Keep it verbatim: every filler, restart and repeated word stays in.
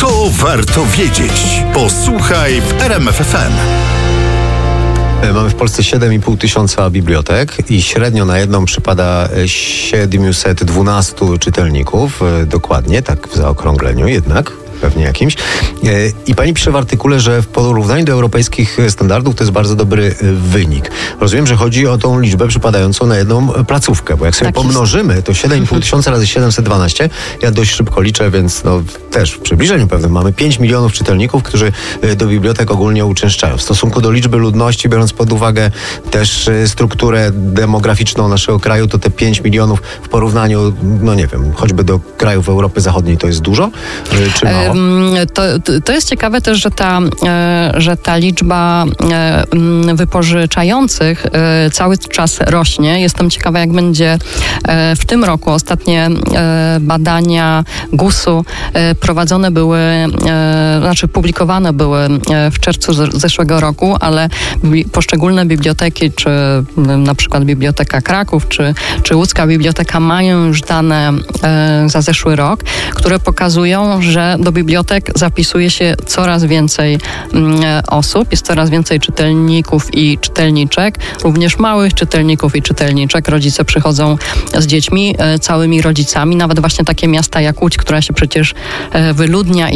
To warto wiedzieć. Posłuchaj w R M F F M. Mamy w Polsce siedem i pół tysiąca bibliotek i średnio na jedną przypada siedemset dwanaście czytelników, dokładnie, tak w zaokrągleniu jednak. Pewnie jakimś. I pani pisze w artykule, że w porównaniu do europejskich standardów to jest bardzo dobry wynik. Rozumiem, że chodzi o tą liczbę przypadającą na jedną placówkę, bo jak sobie tak pomnożymy, to siedem i pół tysiąca razy siedemset dwanaście, ja dość szybko liczę, więc no też w przybliżeniu pewnym mamy pięć milionów czytelników, którzy do bibliotek ogólnie uczęszczają. W stosunku do liczby ludności, biorąc pod uwagę też strukturę demograficzną naszego kraju, to te pięć milionów w porównaniu, no nie wiem, choćby do krajów Europy Zachodniej to jest dużo, czy mało? To, to jest ciekawe też, że ta, że ta liczba wypożyczających cały czas rośnie. Jestem ciekawa, jak będzie w tym roku. Ostatnie badania gusu prowadzone były, znaczy publikowane były w czerwcu zeszłego roku, ale poszczególne biblioteki, czy na przykład Biblioteka Kraków, czy, czy Łódzka Biblioteka mają już dane za zeszły rok, które pokazują, że do bibliotek zapisuje się coraz więcej osób, jest coraz więcej czytelników i czytelniczek, również małych czytelników i czytelniczek. Rodzice przychodzą z dziećmi, całymi rodzicami, nawet właśnie takie miasta jak Łódź, która się przecież wyludnia